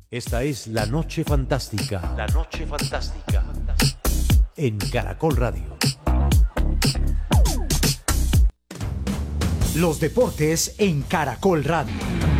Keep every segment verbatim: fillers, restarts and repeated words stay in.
Esta es La Noche Fantástica. La Noche Fantástica. En Caracol Radio. Los deportes en Caracol Radio.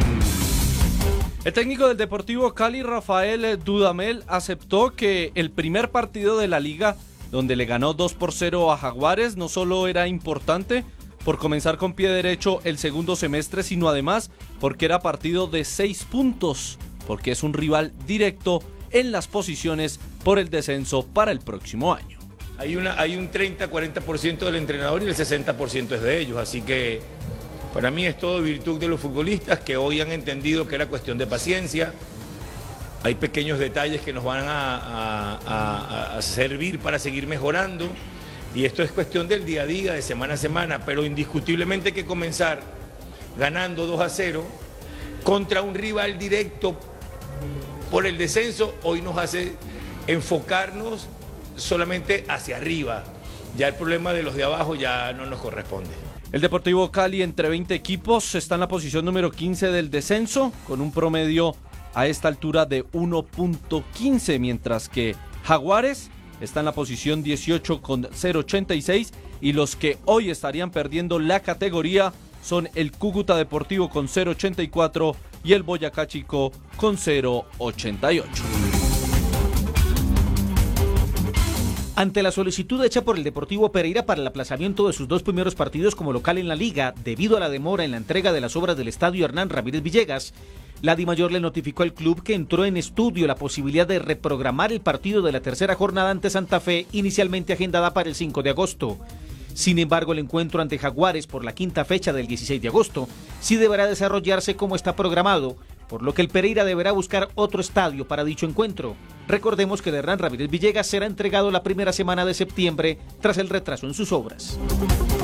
El técnico del Deportivo Cali, Rafael Dudamel, aceptó que el primer partido de la liga, donde le ganó dos por cero a Jaguares, no solo era importante por comenzar con pie derecho el segundo semestre, sino además porque era partido de seis puntos, porque es un rival directo en las posiciones por el descenso para el próximo año. Hay, una, hay un treinta a cuarenta por ciento del entrenador y el sesenta por ciento es de ellos, así que para mí es todo virtud de los futbolistas que hoy han entendido que era cuestión de paciencia. Hay pequeños detalles que nos van a, a, a, a servir para seguir mejorando y esto es cuestión del día a día, de semana a semana, pero indiscutiblemente hay que comenzar ganando dos a cero contra un rival directo por el descenso. Hoy nos hace enfocarnos solamente hacia arriba. Ya el problema de los de abajo ya no nos corresponde. El Deportivo Cali, entre veinte equipos, está en la posición número quince del descenso, con un promedio a esta altura de uno punto quince, mientras que Jaguares está en la posición dieciocho con cero punto ochenta y seis, y los que hoy estarían perdiendo la categoría son el Cúcuta Deportivo con cero punto ochenta y cuatro y el Boyacá Chico con cero punto ochenta y ocho. Ante la solicitud hecha por el Deportivo Pereira para el aplazamiento de sus dos primeros partidos como local en la liga, debido a la demora en la entrega de las obras del estadio Hernán Ramírez Villegas, la Dimayor le notificó al club que entró en estudio la posibilidad de reprogramar el partido de la tercera jornada ante Santa Fe, inicialmente agendada para el cinco de agosto. Sin embargo, el encuentro ante Jaguares por la quinta fecha del dieciséis de agosto sí deberá desarrollarse como está programado, por lo que el Pereira deberá buscar otro estadio para dicho encuentro. Recordemos que el Hernán Ramírez Villegas será entregado la primera semana de septiembre tras el retraso en sus obras.